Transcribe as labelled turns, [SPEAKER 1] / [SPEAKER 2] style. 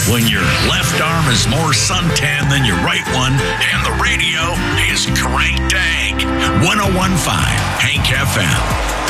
[SPEAKER 1] When your left arm is more suntan than your right one, and the radio is cranked dang. 101.5 Hank FM.